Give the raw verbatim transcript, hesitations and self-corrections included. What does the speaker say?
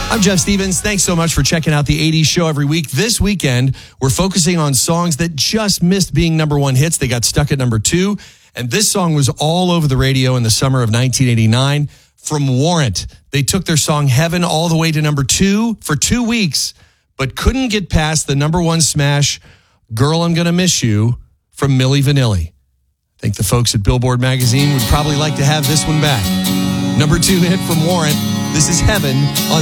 I'm Jeff Stevens. Thanks so much for checking out the eighties show every week. This weekend, we're focusing on songs that just missed being number one hits. They got stuck at number two. And this song was all over the radio in the summer of nineteen eighty-nine. From Warrant, they took their song Heaven all the way to number two for two weeks, but couldn't get past the number one smash, Girl, I'm Gonna Miss You, from Milli Vanilli. I think the folks at Billboard magazine would probably like to have this one back. Number two hit from Warrant. This is Heaven on